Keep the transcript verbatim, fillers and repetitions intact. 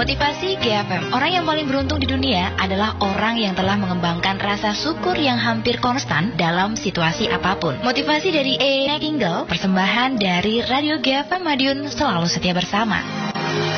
Motivasi G F M. Orang yang paling beruntung di dunia adalah orang yang telah mengembangkan rasa syukur yang hampir konstan dalam situasi apapun. Motivasi dari A. Nightingale, persembahan dari Radio G F M Madiun, selalu setia bersama.